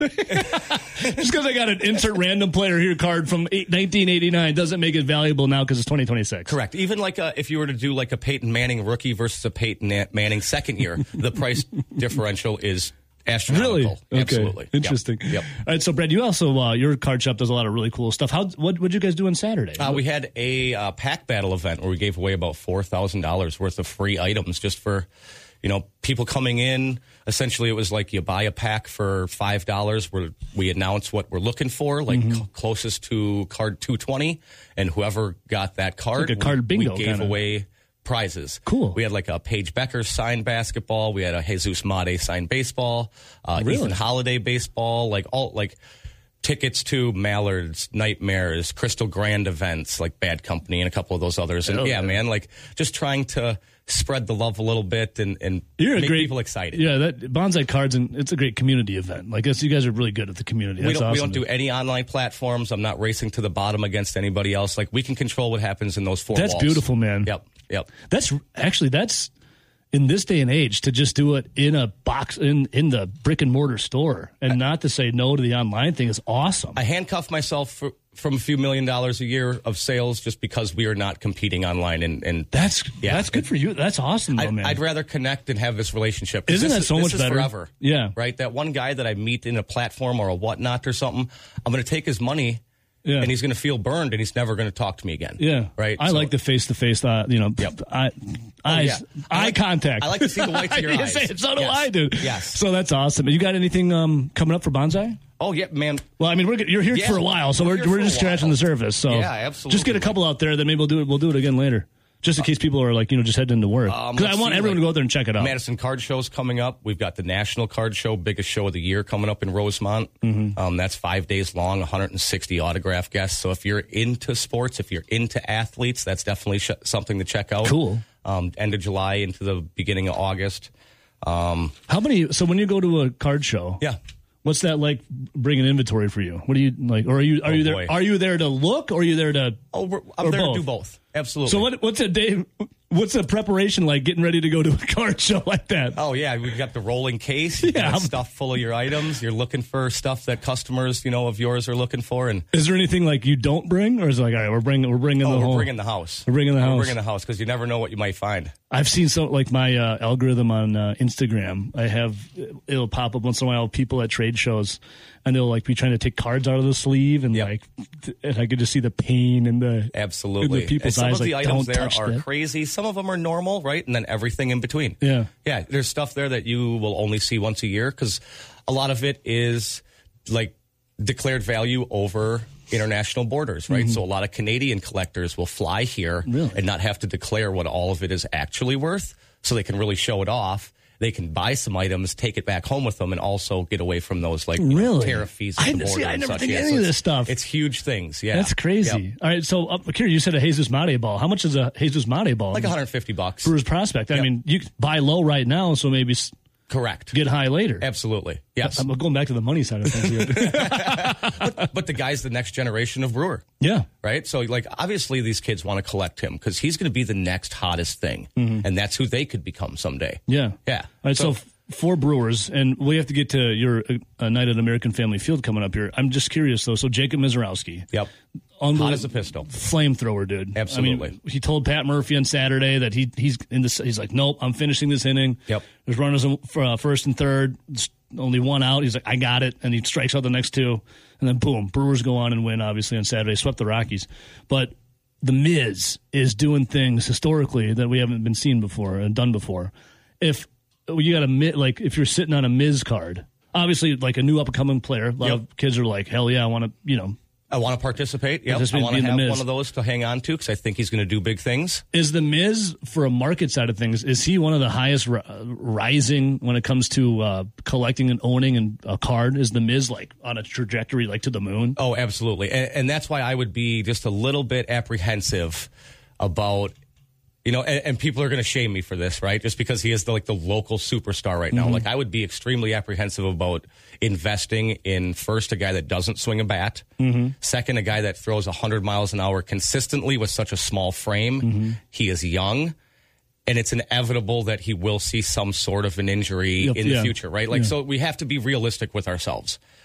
Just because I got an insert random player here card from 1989 doesn't make it valuable now because it's 2026. Correct. Even like if you were to do like a Peyton Manning rookie versus a Peyton Manning second year, the price differential is astronomical. Really? Okay. Absolutely. Interesting. Yep. All right, so Brad, you also, your card shop does a lot of really cool stuff. What did you guys do on Saturday? We had a pack battle event where we gave away about $4,000 worth of free items just for, people coming in. Essentially, it was like you buy a pack for $5 where we announce what we're looking for, like closest to card 220, and whoever got that card, like a card bingo, we gave away prizes. Cool. We had like a Paige Becker signed basketball. We had a Jesus Mate signed baseball. Really? Ethan Holiday baseball. Tickets to Mallards, Nightmares, Crystal Grand events like Bad Company and a couple of those others. And just trying to spread the love a little bit and make people excited. Yeah, that Bonsai Cards, and it's a great community event. Like, you guys are really good at the community. We don't do any online platforms. I'm not racing to the bottom against anybody else. Like, we can control what happens in those four walls. That's beautiful, man. Yep. That's in this day and age, to just do it in a box in the brick and mortar store and not to say no to the online thing is awesome. I handcuff myself from a few $1 million a year of sales just because we are not competing online, and that's good for you. That's awesome, though, man. I'd rather connect and have this relationship. Isn't that so much better? Forever, yeah. Right. That one guy that I meet in a platform or a whatnot or something, I'm going to take his money. Yeah. And he's going to feel burned, and he's never going to talk to me again. Yeah, right. I like the face-to-face, eye contact. I like to see the whites of your eyes. So do I, dude. Yes. So that's awesome. You got anything coming up for Bonsai? Oh yeah, man. Well, I mean, you're here for a while, so we're just scratching the surface. So yeah, absolutely. Just get a couple out there, then maybe we'll do it again later. Just in case people are just heading into work. Because I want everyone to go out there and check it out. Madison Card Show's coming up. We've got the National Card Show, biggest show of the year, coming up in Rosemont. Mm-hmm. That's 5 days long, 160 autograph guests. So if you're into sports, if you're into athletes, that's definitely something to check out. Cool. End of July into the beginning of August. How many? So when you go to a card show, what's that like? Bringing inventory for you? What do you like? Or are you there? Boy. Are you there to look, or are you there to? I'm there to do both. Absolutely. So what's a day? What's the preparation like getting ready to go to a card show like that? Oh, yeah. We've got the rolling case. You got stuff full of your items. You're looking for stuff that customers, of yours are looking for. And is there anything like you don't bring? Or is it like, all right, we're bringing the whole... We're bringing the house. We're bringing the house. We're bringing the house because you never know what you might find. I've seen my algorithm on Instagram. It'll pop up once in a while, people at trade shows, and they'll be trying to take cards out of the sleeve, and and I could just see the pain in the absolutely in the people's and eyes. Some of the items there are that. Crazy. Some of them are normal, right? And then everything in between. Yeah. There's stuff there that you will only see once a year because a lot of it is like declared value over international borders, right? Mm-hmm. So a lot of Canadian collectors will fly here and not have to declare what all of it is actually worth, so they can really show it off. They can buy some items, take it back home with them, and also get away from those tariff fees. I never think any of this stuff. It's huge things. Yeah, that's crazy. Yep. All right, so up here you said a Jesus Mate ball. How much is a Jesus Mate ball? Like $150. Brewers Prospect. I mean, you can buy low right now, so maybe correct. Get high later. Absolutely. Yes. I'm going back to the money side of things here. but the guy's the next generation of brewer. Yeah. Right? So, obviously these kids want to collect him because he's going to be the next hottest thing. Mm-hmm. And that's who they could become someday. Yeah. Yeah. All right, so 4 brewers, and we have to get to your Night at American Family Field coming up here. I'm just curious, though. So, Jacob Mizorowski. Yep. Hot as a pistol. Flamethrower, dude. Absolutely. I mean, he told Pat Murphy on Saturday that he's like, nope, I'm finishing this inning. Yep. There's runners for first and third. It's only one out. He's like, I got it. And he strikes out the next 2. And then, boom, Brewers go on and win, obviously, on Saturday. Swept the Rockies. But the Miz is doing things historically that we haven't been seen before and done before. If you got if you're sitting on a Miz card, obviously, a new up-and-coming player, a lot of kids are like, hell yeah, I want to, I want to participate. Yep. I want to have one of those to hang on to because I think he's going to do big things. Is the Miz, for a market side of things, is he one of the highest rising when it comes to collecting and owning a card? Is the Miz on a trajectory to the moon? Oh, absolutely. And that's why I would be just a little bit apprehensive about, and people are going to shame me for this, right? Just because he is the local superstar right now. Mm-hmm. I would be extremely apprehensive about investing in, first, a guy that doesn't swing a bat. Mm-hmm. Second, a guy that throws 100 miles an hour consistently with such a small frame. Mm-hmm. He is young, and it's inevitable that he will see some sort of an injury in the future, right? So we have to be realistic with ourselves.